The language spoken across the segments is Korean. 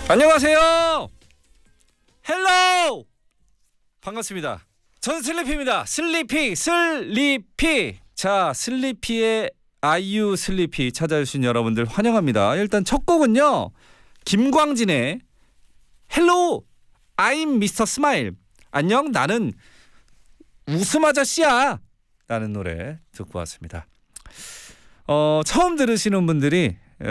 안녕하세요. 헬로. 반갑습니다. 저는 슬리피입니다. 슬리피. 자, 슬리피의 아이유 슬리피 찾아주신 여러분들 환영합니다. 일단 첫 곡은요, 김광진의 헬로 I'm Mr. Smile. 안녕, 나는 웃음 아저씨야 라는 노래 듣고 왔습니다. 처음 들으시는 분들이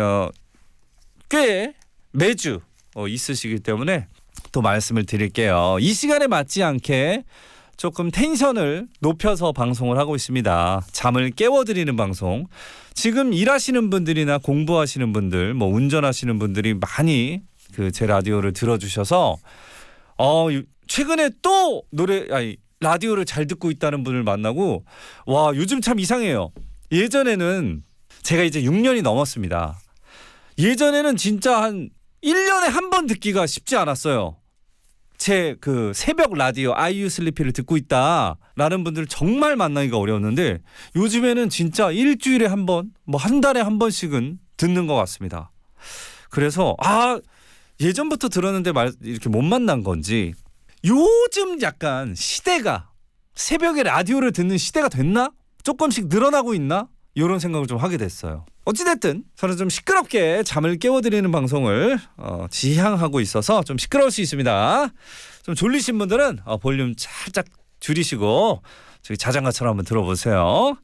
꽤 매주 있으시기 때문에 또 말씀을 드릴게요. 이 시간에 맞지 않게 조금 텐션을 높여서 방송을 하고 있습니다. 잠을 깨워드리는 방송. 지금 일하시는 분들이나 공부하시는 분들, 운전하시는 분들이 많이 제 라디오를 들어주셔서 최근에 또 라디오를 잘 듣고 있다는 분을 만나고, 와, 요즘 참 이상해요. 예전에는 제가 이제 6년이 넘었습니다. 예전에는 진짜 한 1년에 한 번 듣기가 쉽지 않았어요. 제 새벽 라디오 아이유 슬리피를 듣고 있다라는 분들 정말 만나기가 어려웠는데, 요즘에는 진짜 일주일에 한 번, 한 달에 한 번씩은 듣는 것 같습니다. 그래서 예전부터 들었는데 이렇게 못 만난 건지 요즘 약간 시대가 새벽에 라디오를 듣는 시대가 됐나? 조금씩 늘어나고 있나? 이런 생각을 좀 하게 됐어요. 어찌됐든 저는 좀 시끄럽게 잠을 깨워드리는 방송을 지향하고 있어서 좀 시끄러울 수 있습니다. 좀 졸리신 분들은 볼륨 살짝 줄이시고 저기 자장가처럼 한번 들어보세요.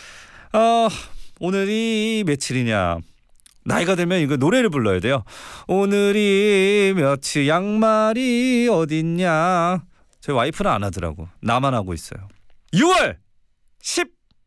오늘이 며칠이냐? 나이가 들면 이거 노래를 불러야 돼요. 오늘이 며칠, 양말이 어딨냐? 저희 와이프는 안 하더라고. 나만 하고 있어요. 6월 10